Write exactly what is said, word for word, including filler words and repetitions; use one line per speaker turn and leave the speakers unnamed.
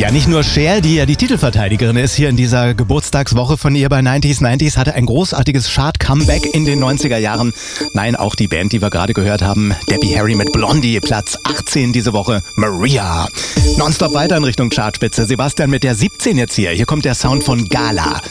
Ja, nicht nur Cher, die ja die Titelverteidigerin ist hier in dieser Geburtstagswoche von ihr bei neunzig neunzig, hatte ein großartiges Chart-Comeback in den neunziger Jahren. Nein, auch die Band, die wir gerade gehört haben, Debbie Harry mit Blondie, Platz achtzehn diese Woche, Maria. Nonstop weiter in Richtung Chartspitze. Sebastian mit der siebzehn jetzt hier. Hier kommt der Sound von Gala.